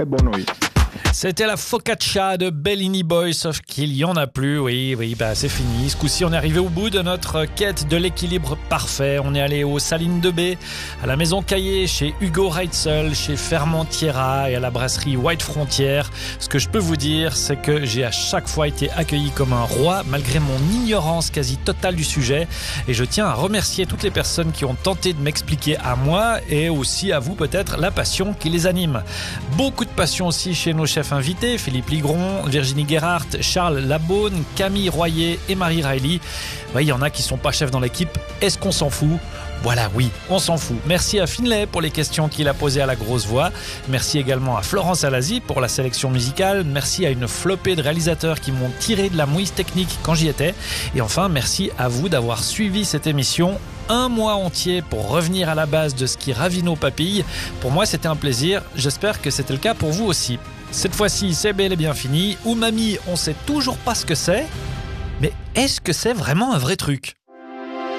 e Bonoi. C'était la focaccia de Bellini Boy, sauf qu'il y en a plus. Oui, c'est fini. Ce coup-ci, on est arrivé au bout de notre quête de l'équilibre parfait. On est allé aux Salines de Baie, à la Maison Caillé, chez Hugo Reitzel, chez Fermentiera et à la brasserie White Frontière. Ce que je peux vous dire, c'est que j'ai à chaque fois été accueilli comme un roi, malgré mon ignorance quasi totale du sujet. Et je tiens à remercier toutes les personnes qui ont tenté de m'expliquer à moi et aussi à vous peut-être la passion qui les anime. Beaucoup de passion aussi chez nos chefs invités, Philippe Ligron, Virginie Gerhardt, Charles Labaune, Camille Royer et Marie Riley. Il y en a qui sont pas chefs dans l'équipe. Est-ce qu'on s'en fout ? Voilà, oui, on s'en fout. Merci à Finlay pour les questions qu'il a posées à la grosse voix. Merci également à Florence Alazi pour la sélection musicale. Merci à une flopée de réalisateurs qui m'ont tiré de la mouise technique quand j'y étais. Et enfin, merci à vous d'avoir suivi cette émission. Un mois entier pour revenir à la base de ce qui ravit nos papilles. Pour moi, c'était un plaisir. J'espère que c'était le cas pour vous aussi. Cette fois-ci, c'est bel et bien fini. Umami, on sait toujours pas ce que c'est. Mais est-ce que c'est vraiment un vrai truc ?